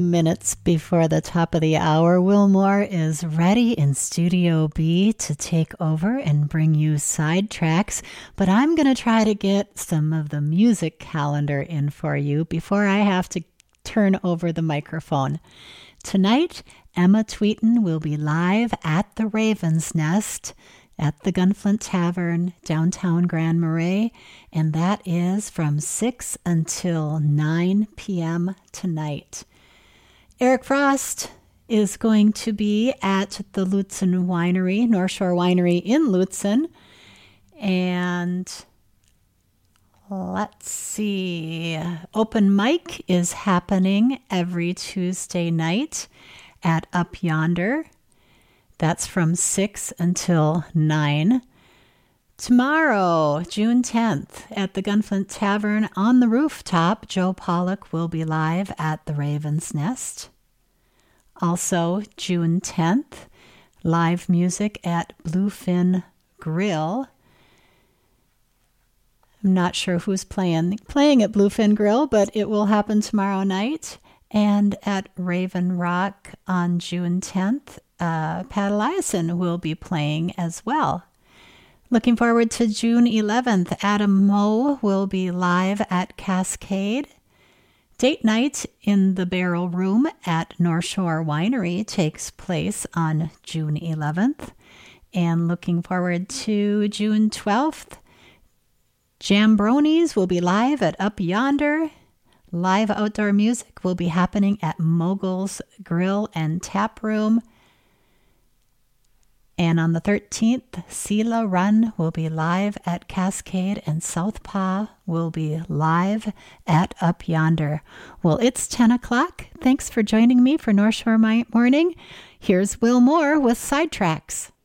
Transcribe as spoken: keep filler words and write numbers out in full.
Minutes before the top of the hour, Will Moore is ready in Studio B to take over and bring you sidetracks, but I'm going to try to get some of the music calendar in for you before I have to turn over the microphone. Tonight, Emma Tweeten will be live at the Raven's Nest at the Gunflint Tavern, downtown Grand Marais, and that is from six until nine p.m. tonight. Eric Frost is going to be at the Lutsen Winery, North Shore Winery in Lutsen. And let's see, open mic is happening every Tuesday night at Up Yonder. That's from six until nine. Tomorrow, June tenth, at the Gunflint Tavern on the rooftop, Joe Pollock will be live at the Raven's Nest. Also, June tenth, live music at Bluefin Grill. I'm not sure who's playing playing at Bluefin Grill, but it will happen tomorrow night. And at Raven Rock on June tenth, uh, Pat Eliason will be playing as well. Looking forward to June eleventh. Adam Moe will be live at Cascade. Date night in the Barrel Room at North Shore Winery takes place on June eleventh. And looking forward to June twelfth. Jambronies will be live at Up Yonder. Live outdoor music will be happening at Mogul's Grill and Tap Room. And on the thirteenth, Sela Run will be live at Cascade, and Southpaw will be live at Up Yonder. Well, it's ten o'clock. Thanks for joining me for North Shore Morning. Here's Will Moore with Sidetracks.